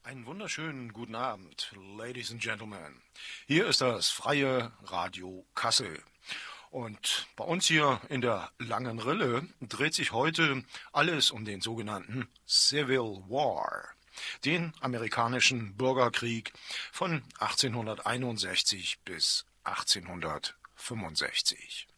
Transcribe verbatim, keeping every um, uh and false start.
Einen wunderschönen guten Abend, Ladies and Gentlemen. Hier ist das Freie Radio Kassel. Und bei uns hier in der Langen Rille dreht sich heute alles um den sogenannten Civil War, den amerikanischen Bürgerkrieg von achtzehnhunderteinundsechzig bis achtzehnhundertfünfundsechzig.